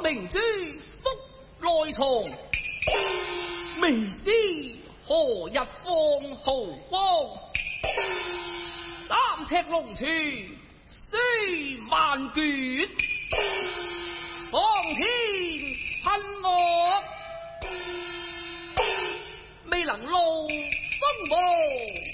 明珠福內藏，未知何日放豪光？三尺龍柱須萬卷，方天噴惡，未能露鋒芒。